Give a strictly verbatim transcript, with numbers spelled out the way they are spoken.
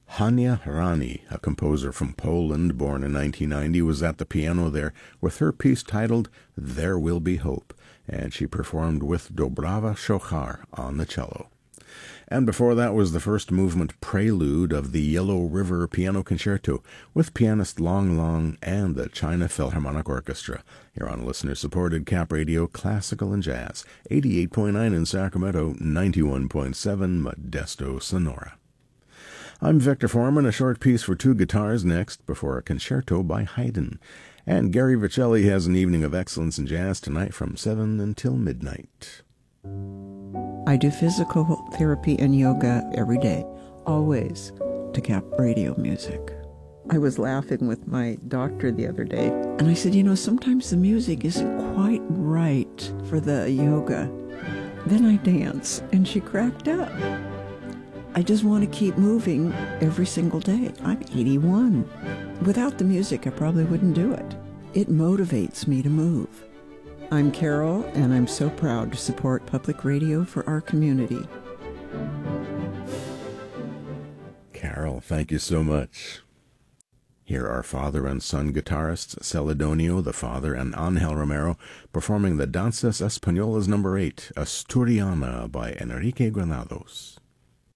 Hania Rani, a composer from Poland born in nineteen ninety, was at the piano there with her piece titled There Will Be Hope, and she performed with Dobrava Shochar on the cello. And before that was the first movement prelude of the Yellow River Piano Concerto with pianist Long Long and the China Philharmonic Orchestra, here on listener-supported Cap Radio Classical and Jazz, eighty-eight point nine in Sacramento, ninety-one point seven Modesto, Sonora. I'm Victor Foreman, a short piece for two guitars next before a concerto by Haydn. And Gary Vicelli has an evening of excellence in jazz tonight from seven until midnight. I do physical therapy and yoga every day, always to Cap Radio music. I was laughing with my doctor the other day, and I said, you know, sometimes the music isn't quite right for the yoga. Then I dance, and she cracked up. I just want to keep moving every single day. I'm eighty-one. Without the music, I probably wouldn't do it. It motivates me to move. I'm Carol, and I'm so proud to support public radio for our community. Carol, thank you so much. Here are father and son guitarists Celedonio, the father, and Angel Romero performing the Danzas Españolas number eight, Asturiana by Enrique Granados.